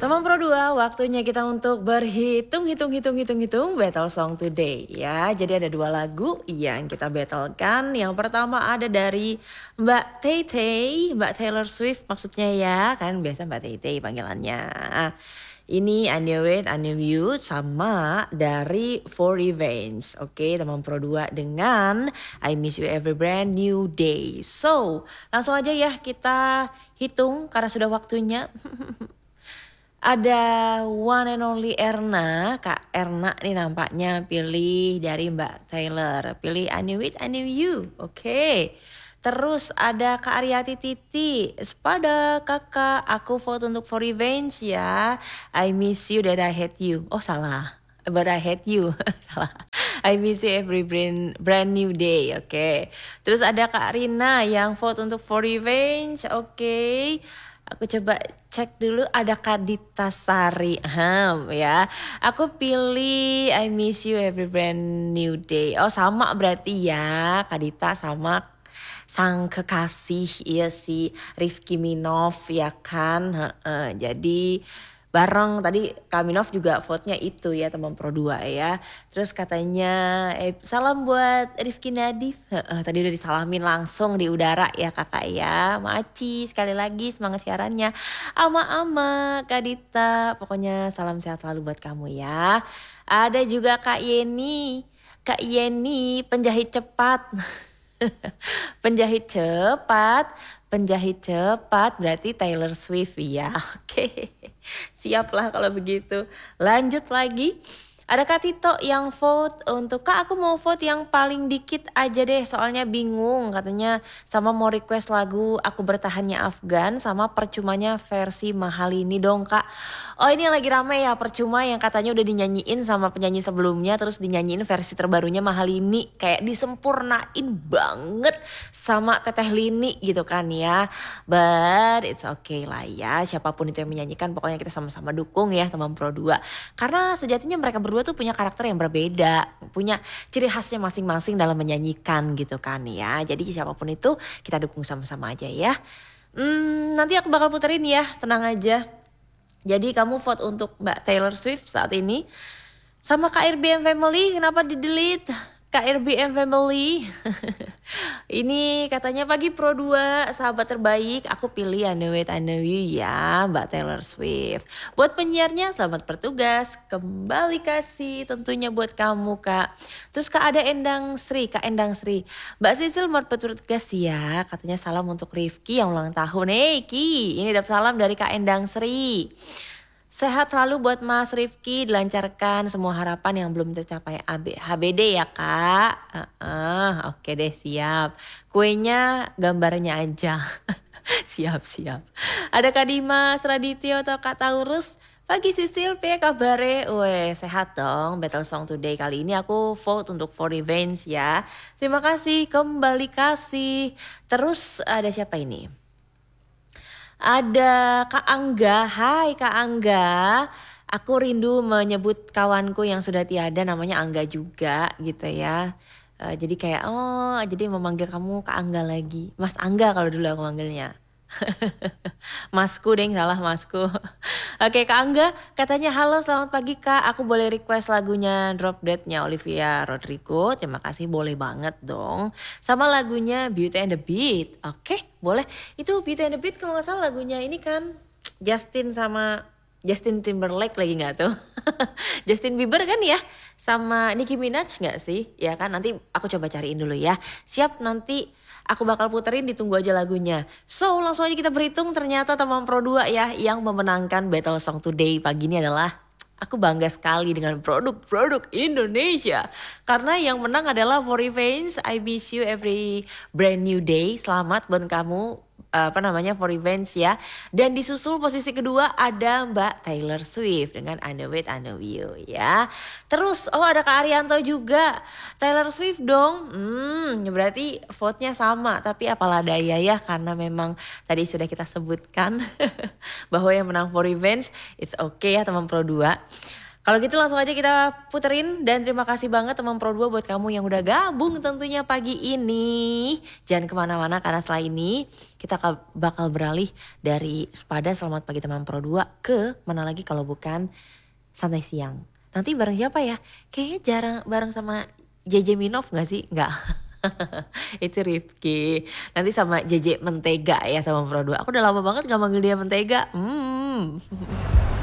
Teman Pro 2, waktunya kita untuk berhitung battle song today ya. Jadi ada 2 lagu yang kita battlekan. Yang pertama ada dari Mbak Tay-Tay, Mbak Taylor Swift maksudnya ya. Kan biasa Mbak Tay-Tay panggilannya. Ini I Knew It, I Knew You sama dari For Revenge. Oke, teman Pro 2 dengan I Miss You Every Brand New Day. So, langsung aja ya kita hitung karena sudah waktunya. Ada one and only Erna, Kak Erna nih nampaknya pilih dari Mbak Taylor. Pilih I Knew It, I Knew You. Oke. Terus ada Kak Aryati Titi. Sepada kakak, aku vote untuk For Revenge ya. I Miss You That I Hate You. Oh salah. But I Hate You. Salah. I Miss You Every Brand New Day. Oke. Terus ada Kak Rina yang vote untuk For Revenge. Oke. Aku coba cek dulu ada Kadita Sari ya. Aku pilih I Miss You Every Brand New Day. Oh sama berarti ya Kadita sama sang kekasih iya si Rifki Minov ya kan. Jadi bareng tadi Kaminov juga vote-nya itu ya teman Pro 2 ya. Terus katanya salam buat Rifki Nadif. Tadi udah disalamin langsung di udara ya kakak ya. Maci sekali lagi semangat siarannya. Ama Kak Dita. Pokoknya salam sehat selalu buat kamu ya. Ada juga Kak Yeni. Kak Yeni penjahit cepat. Penjahit cepat berarti Taylor Swift ya. Oke. Siaplah kalau begitu. Lanjut lagi. Ada Kak Tito yang vote untuk Kak aku mau vote yang paling dikit aja deh soalnya bingung katanya sama mau request lagu Aku Bertahannya Afgan sama Percumanya versi Mahal Ini dong Kak. Oh ini lagi rame ya Percuma yang katanya udah dinyanyiin sama penyanyi sebelumnya terus dinyanyiin versi terbarunya Mahal Ini kayak disempurnain banget sama Teteh Lini gitu kan ya. But it's okay lah ya siapapun itu yang menyanyikan pokoknya kita sama-sama dukung ya teman Pro 2 karena sejatinya mereka berdua tuh punya karakter yang berbeda, punya ciri khasnya masing-masing dalam menyanyikan gitu kan ya. Jadi siapapun itu kita dukung sama-sama aja ya. Nanti aku bakal puterin ya, tenang aja. Jadi kamu vote untuk Mbak Taylor Swift saat ini. Sama KRBM Family, kenapa di-delete? KRBM Family. Ini katanya pagi Pro 2, sahabat terbaik. Aku pilih I Knew It, I Knew You ya, Mbak Taylor Swift. Buat penyiarnya selamat bertugas. Kembali kasih tentunya buat kamu Kak. Terus Kak ada Kak Endang Sri. Mbak Sisil mau bertugas ya. Katanya salam untuk Rifki yang ulang tahun. Ki, ini dapat salam dari Kak Endang Sri. Sehat selalu buat Mas Rifki, dilancarkan semua harapan yang belum tercapai HBD ya Kak. Oke deh siap. Kuenya gambarnya aja. Siap. Ada Kak Dimas Radityo atau Kak Taurus. Pagi Sisil, kabare? Sehat dong. Battle Song Today kali ini aku vote untuk For Revenge ya. Terima kasih, kembali kasih. Terus ada siapa ini? Ada Kak Angga, hai Kak Angga. Aku rindu menyebut kawanku yang sudah tiada namanya Angga juga gitu ya. Jadi kayak jadi memanggil kamu Kak Angga lagi. Mas Angga kalau dulu aku manggilnya. Masku deng salah masku. Oke Kak Angga katanya halo selamat pagi Kak. Aku boleh request lagunya Drop Dead-nya Olivia Rodrigo. Terima kasih boleh banget dong. Sama lagunya Beauty and the Beat. Oke boleh. Itu Beauty and the Beat kalau gak salah lagunya ini kan Justin sama Justin Timberlake lagi gak tuh? Justin Bieber kan ya? Sama Nicki Minaj gak sih? Ya kan nanti aku coba cariin dulu ya. Siap nanti aku bakal puterin ditunggu aja lagunya. So langsung aja kita berhitung ternyata teman Pro 2 ya yang memenangkan Battle Song Today pagi ini adalah aku bangga sekali dengan produk-produk Indonesia. Karena yang menang adalah For Revenge, I Miss You Every Brand New Day. Selamat buat kamu For Revenge ya. Dan disusul posisi kedua ada Mbak Taylor Swift dengan I Knew It, I Knew You ya. Terus ada Kak Arianto juga. Taylor Swift dong. Berarti vote-nya sama. Tapi apalah daya ya karena memang tadi sudah kita sebutkan bahwa yang menang For Revenge it's okay ya teman Pro 2. Kalau gitu langsung aja kita puterin. Dan terima kasih banget teman Pro 2 buat kamu yang udah gabung tentunya pagi ini. Jangan kemana-mana karena setelah ini kita bakal beralih dari Sepada Selamat Pagi Teman Pro 2 ke mana lagi kalau bukan Santai Siang. Nanti bareng siapa ya? Kayaknya jarang bareng sama JJ Minov gak sih? Enggak. Itu Rifki. Nanti sama JJ Mentega ya teman Pro 2. Aku udah lama banget gak manggil dia Mentega.